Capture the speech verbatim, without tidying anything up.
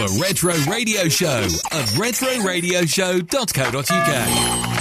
The Retro Radio Show at retro radio show dot co dot uk.